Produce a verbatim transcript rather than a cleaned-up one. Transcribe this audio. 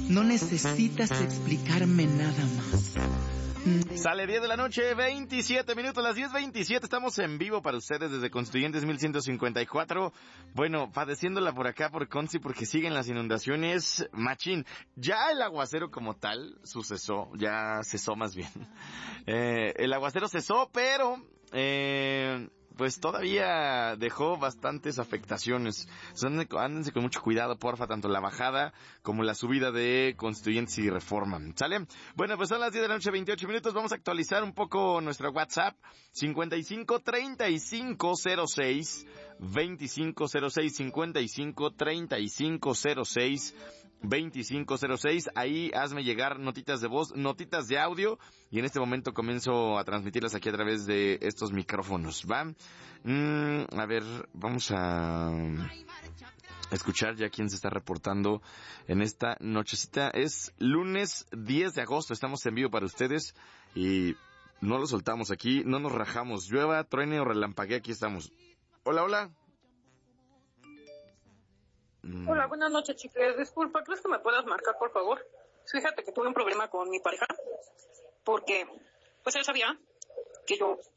No necesitas explicarme nada más. Sale diez de la noche, veintisiete minutos, las diez veintisiete, estamos en vivo para ustedes desde Constituyentes mil ciento cincuenta y cuatro. Bueno, padeciéndola por acá por Conci porque siguen las inundaciones, machín. Ya el aguacero como tal sucesó, ya cesó más bien. Eh, el aguacero cesó, pero eh, pues todavía dejó bastantes afectaciones. Entonces, ándense con mucho cuidado, porfa, tanto la bajada como la subida de Constituyentes y Reforma. ¿Sale? Bueno, pues son las diez de la noche, veintiocho minutos. Vamos a actualizar un poco nuestro WhatsApp. cincuenta y cinco, treinta y cinco, cero seis, veinticinco cero seis, cincuenta y cinco, treinta y cinco, cero seis, veinticinco cero seis. Ahí hazme llegar notitas de voz, notitas de audio. Y en este momento comienzo a transmitirlas aquí a través de estos micrófonos, ¿va? Mm, a ver, vamos a escuchar ya quién se está reportando en esta nochecita. Es lunes diez de agosto, estamos en vivo para ustedes y no lo soltamos aquí, no nos rajamos, llueva, truene o relampaguee, aquí estamos. Hola, hola. Mm. Hola, buenas noches, chicles. Disculpa, ¿crees que me puedas marcar, por favor? Fíjate que tuve un problema con mi pareja porque, pues él sabía que yo